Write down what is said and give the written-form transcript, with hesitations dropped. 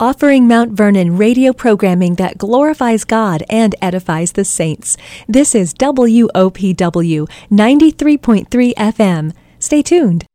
offering Mount Vernon radio programming that glorifies God and edifies the saints. This is WOPW 93.3 FM. Stay tuned.